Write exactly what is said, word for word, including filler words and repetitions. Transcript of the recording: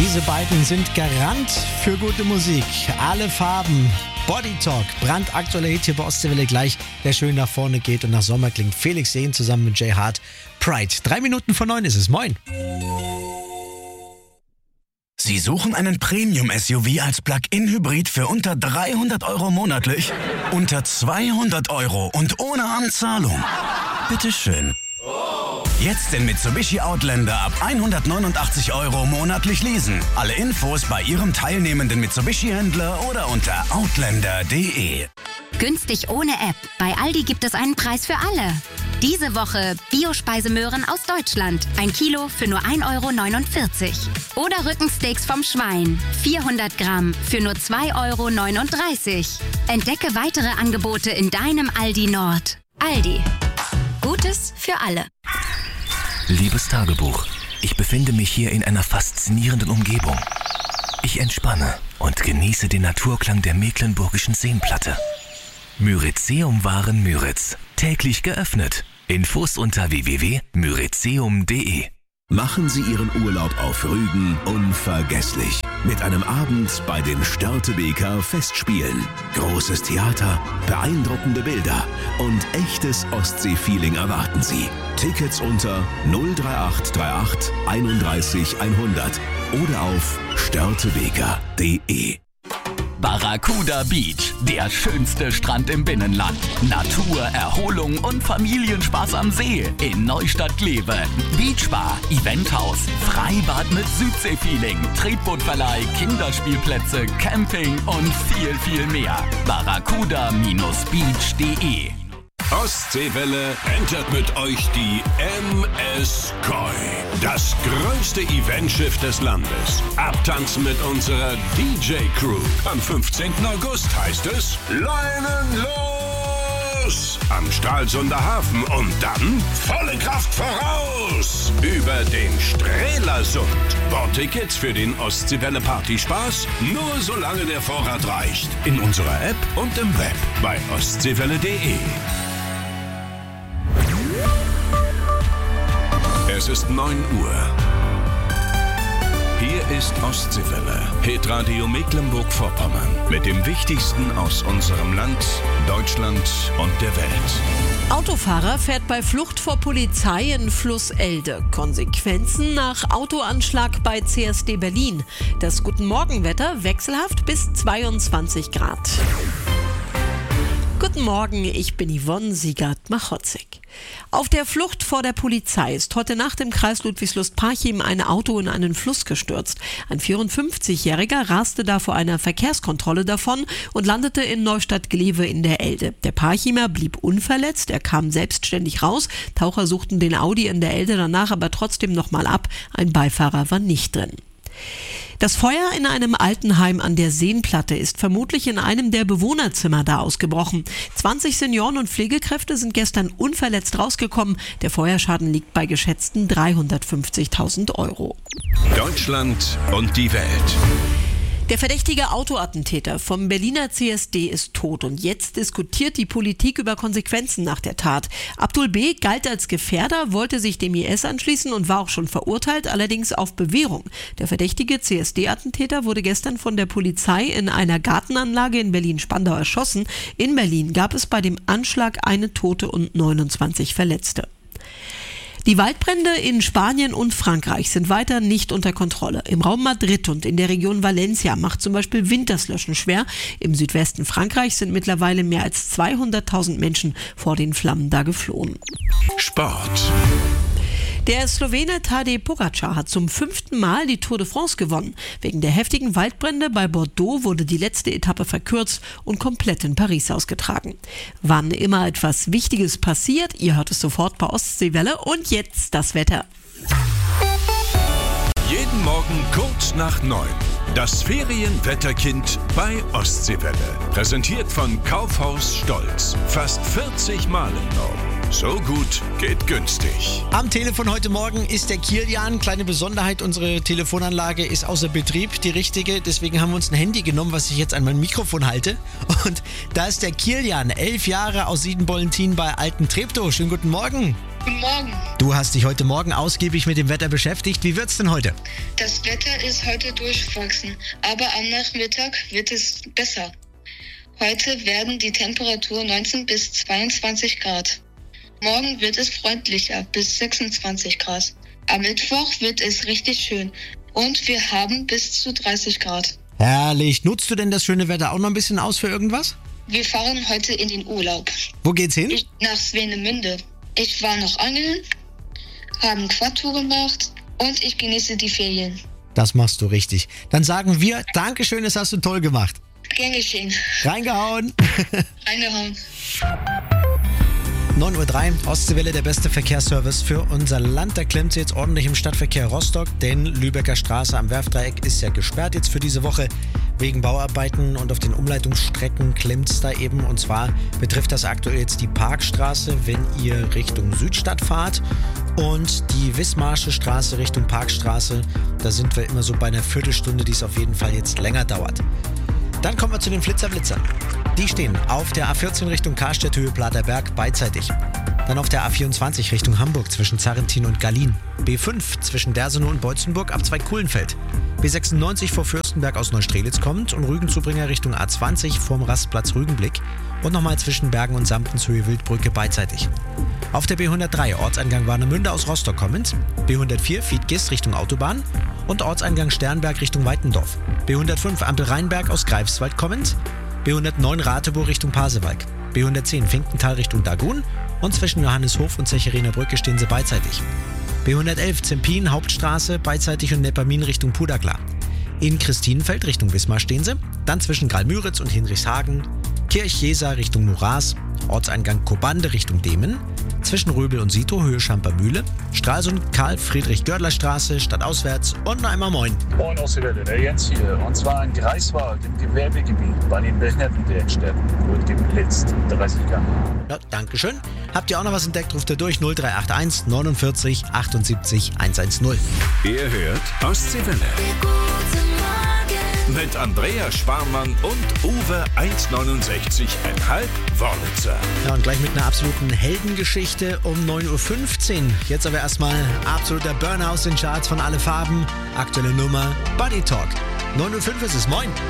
Diese beiden sind Garant für gute Musik. Alle Farben. Body Talk, brandaktueller Hit hier bei Ostseewelle gleich, der schön nach vorne geht und nach Sommer klingt. Felix Sehn zusammen mit Jay Hart. Pride. Drei Minuten vor neun ist es. Moin. Sie suchen einen Premium-S U V als Plug-in-Hybrid für unter dreihundert Euro monatlich? Unter zweihundert Euro und ohne Anzahlung? Bitteschön. Jetzt den Mitsubishi Outlander ab hundertneunundachtzig Euro monatlich leasen. Alle Infos bei Ihrem teilnehmenden Mitsubishi-Händler oder unter outlander punkt de. Günstig ohne App. Bei Aldi gibt es einen Preis für alle. Diese Woche Biospeisemöhren aus Deutschland. Ein Kilo für nur ein Euro neunundvierzig. Oder Rückensteaks vom Schwein. vierhundert Gramm für nur zwei Euro neununddreißig. Entdecke weitere Angebote in deinem Aldi Nord. Aldi. Gutes für alle. Liebes Tagebuch, ich befinde mich hier in einer faszinierenden Umgebung. Ich entspanne und genieße den Naturklang der mecklenburgischen Seenplatte. Myrizeum-Waren Müritz. Täglich geöffnet. Infos unter w w w punkt myrizeum punkt de. Machen Sie Ihren Urlaub auf Rügen unvergesslich. Mit einem Abend bei den Störtebeker Festspielen. Großes Theater, beeindruckende Bilder und echtes Ostsee-Feeling erwarten Sie. Tickets unter null drei acht drei acht einunddreißig hundert oder auf störtebeker punkt de. Barracuda Beach, der schönste Strand im Binnenland. Natur, Erholung und Familienspaß am See in Neustadt-Glewe. Beachbar, Eventhaus, Freibad mit Südseefeeling, Tretbootverleih, Kinderspielplätze, Camping und viel, viel mehr. barracuda Bindestrich beach punkt de. Ostseewelle entert mit euch die M S Koi. Das größte Eventschiff des Landes. Abtanzen mit unserer D J-Crew. Am fünfzehnten August heißt es Leinen los! Am Stralsunder Hafen und dann volle Kraft voraus! Über den Strelasund. Bordtickets für den Ostseewelle Partyspaß nur solange der Vorrat reicht. In unserer App und im Web bei ostseewelle punkt de. Es ist neun Uhr. Hier ist Ostseewelle, Hitradio Mecklenburg-Vorpommern. Mit dem Wichtigsten aus unserem Land, Deutschland und der Welt. Autofahrer fährt bei Flucht vor Polizei in Flusselde. Konsequenzen nach Autoanschlag bei C S D Berlin. Das Guten-Morgen-Wetter wechselhaft bis zweiundzwanzig Grad. Guten Morgen, ich bin Yvonne Siegert-Machotzig. Auf der Flucht vor der Polizei ist heute Nacht im Kreis Ludwigslust-Parchim ein Auto in einen Fluss gestürzt. Ein vierundfünfzigjähriger raste da vor einer Verkehrskontrolle davon und landete in Neustadt-Glewe in der Elde. Der Parchimer blieb unverletzt, er kam selbstständig raus. Taucher suchten den Audi in der Elde danach aber trotzdem nochmal ab. Ein Beifahrer war nicht drin. Das Feuer in einem Altenheim an der Seenplatte ist vermutlich in einem der Bewohnerzimmer da ausgebrochen. zwanzig Senioren und Pflegekräfte sind gestern unverletzt rausgekommen. Der Feuerschaden liegt bei geschätzten dreihundertfünfzigtausend Euro. Deutschland und die Welt. Der verdächtige Autoattentäter vom Berliner C S D ist tot und jetzt diskutiert die Politik über Konsequenzen nach der Tat. Abdul B. galt als Gefährder, wollte sich dem I S anschließen und war auch schon verurteilt, allerdings auf Bewährung. Der verdächtige C S D-Attentäter wurde gestern von der Polizei in einer Gartenanlage in Berlin-Spandau erschossen. In Berlin gab es bei dem Anschlag eine Tote und neunundzwanzig Verletzte. Die Waldbrände in Spanien und Frankreich sind weiter nicht unter Kontrolle. Im Raum Madrid und in der Region Valencia macht zum Beispiel Wind das Löschen schwer. Im Südwesten Frankreichs sind mittlerweile mehr als zweihunderttausend Menschen vor den Flammen da geflohen. Sport. Der Slowene Tadej Pogačar hat zum fünften Mal die Tour de France gewonnen. Wegen der heftigen Waldbrände bei Bordeaux wurde die letzte Etappe verkürzt und komplett in Paris ausgetragen. Wann immer etwas Wichtiges passiert, ihr hört es sofort bei Ostseewelle und jetzt das Wetter. Jeden Morgen kurz nach neun. Das Ferienwetterkind bei Ostseewelle. Präsentiert von Kaufhaus Stolz. Fast vierzig Mal im Norden. So gut geht günstig. Am Telefon heute Morgen ist der Kilian. Kleine Besonderheit, unsere Telefonanlage ist außer Betrieb, die richtige. Deswegen haben wir uns ein Handy genommen, was ich jetzt an mein Mikrofon halte. Und da ist der Kilian, elf Jahre aus Siedenbollentin bei Alten Treptow. Schönen guten Morgen. Guten Morgen. Du hast dich heute Morgen ausgiebig mit dem Wetter beschäftigt. Wie wird's denn heute? Das Wetter ist heute durchwachsen, aber am Nachmittag wird es besser. Heute werden die Temperaturen neunzehn bis zweiundzwanzig Grad. Morgen wird es freundlicher bis sechsundzwanzig Grad. Am Mittwoch wird es richtig schön und wir haben bis zu dreißig Grad. Herrlich. Nutzt du denn das schöne Wetter auch noch ein bisschen aus für irgendwas? Wir fahren heute in den Urlaub. Wo geht's hin? Ich, nach Swenemünde. Ich war noch angeln, habe eine Quadtour gemacht und ich genieße die Ferien. Das machst du richtig. Dann sagen wir, Dankeschön, das hast du toll gemacht. Gern geschehen. Reingehauen. Reingehauen. neun Uhr drei, Ostseewelle, der beste Verkehrsservice für unser Land. Da klemmt sie jetzt ordentlich im Stadtverkehr Rostock, denn Lübecker Straße am Werfdreieck ist ja gesperrt jetzt für diese Woche wegen Bauarbeiten und auf den Umleitungsstrecken klemmt es da eben. Und zwar betrifft das aktuell jetzt die Parkstraße, wenn ihr Richtung Südstadt fahrt, und die Wismarsche Straße Richtung Parkstraße. Da sind wir immer so bei einer Viertelstunde, die es auf jeden Fall jetzt länger dauert. Dann kommen wir zu den Flitzer-Blitzern. Die stehen auf der A vierzehn Richtung Karstedt, Höhe Platerberg, beidseitig. Dann auf der A vierundzwanzig Richtung Hamburg zwischen Zarrentin und Gallien. B fünf zwischen Dersenow und Beutzenburg ab Zweig-Kuhlenfeld. B sechsundneunzig vor Fürstenberg aus Neustrelitz kommt und Rügenzubringer Richtung A zwanzig vorm Rastplatz Rügenblick. Und nochmal zwischen Bergen und Samtens, Höhe Wildbrücke, beidseitig. Auf der B hundertdrei Ortseingang Warnemünde aus Rostock kommend. B hundertvier Fiedgist Richtung Autobahn. Und Ortseingang Sternberg Richtung Weitendorf. B hundertfünf Ampel Rheinberg aus Greifswald kommend. B hundertneun Rateburg Richtung Pasewalk. B hundertzehn Finkenthal Richtung Dagun. Und zwischen Johanneshof und Zecheriner Brücke stehen sie beidseitig. B hundertelf Zempin Hauptstraße beidseitig und Neppermin Richtung Puderklar. In Christinenfeld Richtung Wismar stehen sie. Dann zwischen Gralmüritz und Hinrichshagen. Kirch-Jeser Richtung Nuras. Ortseingang Kobande Richtung Demen. Zwischen Röbel und Sito, Höhe Schampermühle. Stralsund, Karl-Friedrich-Görler-Straße, stadtauswärts und noch einmal Moin. Moin aus der Welle, der Jens hier. Und zwar in Greifswald, im Gewerbegebiet, bei den Behindertenwerkstätten, wird geblitzt. dreißig Grad. Ja, Dankeschön. Habt ihr auch noch was entdeckt, ruft ihr durch null drei acht eins neunundvierzig achtundsiebzig hundertzehn. Ihr hört Ostseewelle. Mit Andreas Sparmann und Uwe eins neunundsechzig Komma fünf Wörlitzer. Ja, und gleich mit einer absoluten Heldengeschichte um neun Uhr fünfzehn. Jetzt aber erstmal absoluter Burner aus den Charts von Alle Farben. Aktuelle Nummer Buddy Talk. neun Uhr fünf ist es. Moin.